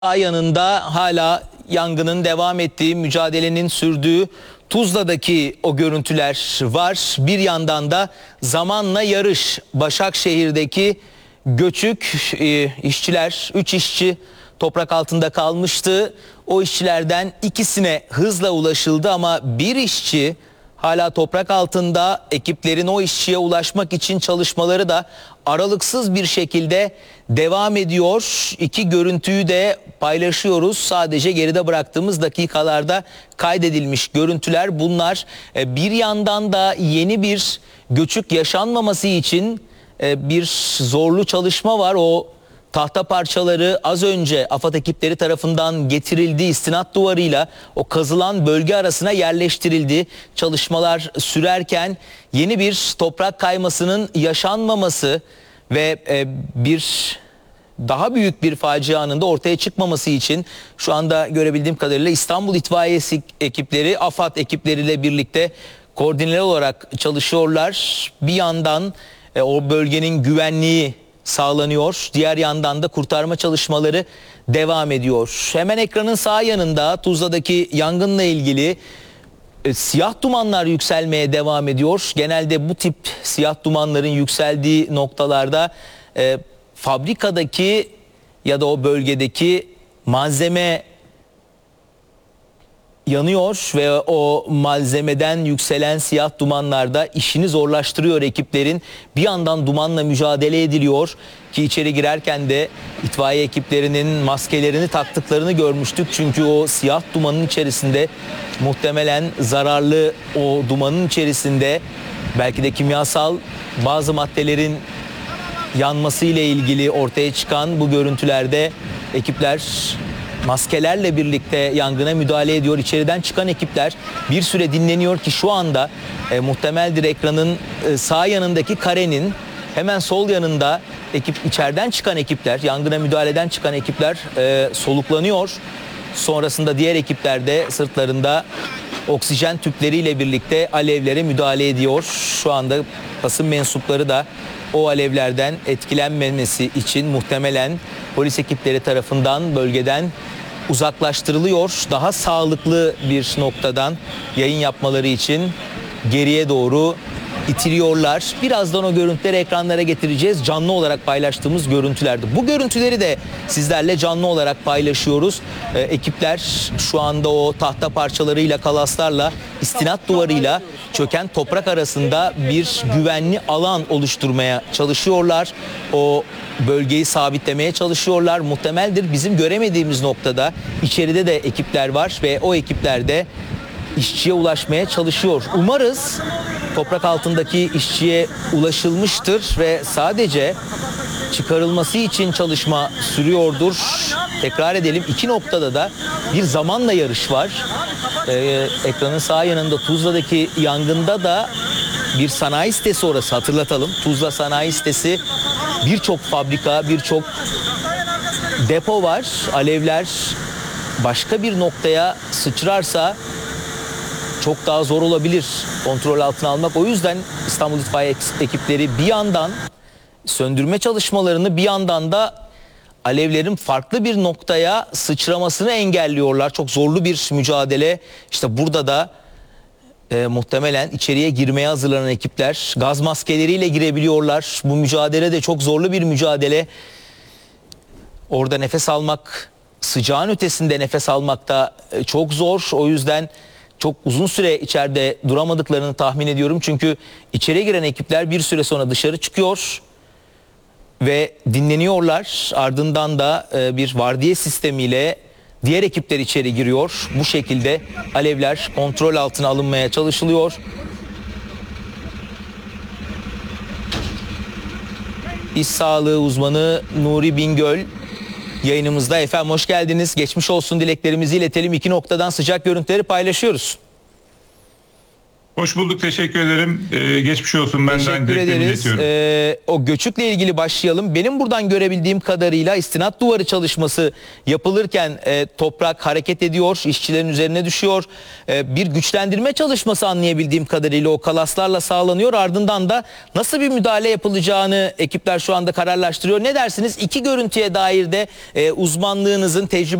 yanında hala yangının devam ettiği, mücadelenin sürdüğü Tuzla'daki o görüntüler var. Bir yandan da zamanla yarış. Başakşehir'deki göçük işçiler, 3 işçi toprak altında kalmıştı. O işçilerden ikisine hızla ulaşıldı ama bir işçi hala toprak altında. Ekiplerin o işçiye ulaşmak için çalışmaları da aralıksız bir şekilde devam ediyor. İki görüntüyü de paylaşıyoruz. Sadece geride bıraktığımız dakikalarda kaydedilmiş görüntüler bunlar. Bir yandan da yeni bir göçük yaşanmaması için bir zorlu çalışma var. O tahta parçaları az önce AFAD ekipleri tarafından getirildi, istinat duvarıyla o kazılan bölge arasına yerleştirildi. Çalışmalar sürerken yeni bir toprak kaymasının yaşanmaması ve bir daha büyük bir facianın da ortaya çıkmaması için şu anda görebildiğim kadarıyla İstanbul İtfaiyesi ekipleri AFAD ekipleriyle birlikte koordineli olarak çalışıyorlar. Bir yandan o bölgenin güvenliği sağlanıyor. Diğer yandan da kurtarma çalışmaları devam ediyor. Hemen ekranın sağ yanında Tuzla'daki yangınla ilgili siyah dumanlar yükselmeye devam ediyor. Genelde bu tip siyah dumanların yükseldiği noktalarda fabrikadaki ya da o bölgedeki malzeme yanıyor ve o malzemeden yükselen siyah dumanlar da işini zorlaştırıyor ekiplerin. Bir yandan dumanla mücadele ediliyor ki içeri girerken de itfaiye ekiplerinin maskelerini taktıklarını görmüştük. Çünkü o siyah dumanın içerisinde muhtemelen zararlı, o dumanın içerisinde belki de kimyasal bazı maddelerin yanması ile ilgili ortaya çıkan bu görüntülerde ekipler maskelerle birlikte yangına müdahale ediyor. İçeriden çıkan ekipler bir süre dinleniyor ki şu anda muhtemeldir ekranın sağ yanındaki karenin hemen sol yanında içeriden çıkan ekipler, yangına müdahaleden çıkan ekipler soluklanıyor. Sonrasında diğer ekipler de sırtlarında oksijen tüpleriyle birlikte alevlere müdahale ediyor. Şu anda basın mensupları da o alevlerden etkilenmemesi için muhtemelen polis ekipleri tarafından bölgeden uzaklaştırılıyor. Daha sağlıklı bir noktadan yayın yapmaları için geriye doğru itiliyorlar. Birazdan o görüntüleri ekranlara getireceğiz. Canlı olarak paylaştığımız görüntülerdi. Bu görüntüleri de sizlerle canlı olarak paylaşıyoruz. Ekipler şu anda o tahta parçalarıyla, kalaslarla, istinat duvarıyla çöken toprak arasında bir güvenli alan oluşturmaya çalışıyorlar. O bölgeyi sabitlemeye çalışıyorlar. Muhtemeldir bizim göremediğimiz noktada içeride de ekipler var ve o ekipler de işçiye ulaşmaya çalışıyor. Umarız toprak altındaki işçiye ulaşılmıştır ve sadece çıkarılması için çalışma sürüyordur. Tekrar edelim, iki noktada da bir zamanla yarış var. Ekranın sağ yanında Tuzla'daki yangında da bir sanayi sitesi orası, hatırlatalım. Tuzla sanayi sitesi, birçok fabrika, birçok depo var. Alevler başka bir noktaya sıçrarsa çok daha zor olabilir kontrol altına almak. O yüzden İstanbul İtfaiye ekipleri bir yandan söndürme çalışmalarını, bir yandan da alevlerin farklı bir noktaya sıçramasını engelliyorlar. Çok zorlu bir mücadele. İşte burada da muhtemelen içeriye girmeye hazırlanan ekipler gaz maskeleriyle girebiliyorlar. Bu mücadele de çok zorlu bir mücadele. Orada nefes almak, sıcağın ötesinde nefes almak da çok zor. O yüzden çok uzun süre içeride duramadıklarını tahmin ediyorum. Çünkü içeri giren ekipler bir süre sonra dışarı çıkıyor ve dinleniyorlar. Ardından da bir vardiya sistemiyle diğer ekipler içeri giriyor. Bu şekilde alevler kontrol altına alınmaya çalışılıyor. İş sağlığı uzmanı Nuri Bingöl yayınımızda. Efendim hoş geldiniz. Geçmiş olsun dileklerimizi iletelim. İki noktadan sıcak görüntüleri paylaşıyoruz. Hoş bulduk, teşekkür ederim. Geçmiş olsun, ben de Teşekkür dileklerimi ederiz. iletiyorum. O göçükle ilgili başlayalım. Benim buradan görebildiğim kadarıyla istinat duvarı çalışması yapılırken toprak hareket ediyor, işçilerin üzerine düşüyor. Bir güçlendirme çalışması anlayabildiğim kadarıyla o kalaslarla sağlanıyor. Ardından da nasıl bir müdahale yapılacağını ekipler şu anda kararlaştırıyor. Ne dersiniz? İki görüntüye dair de uzmanlığınızın,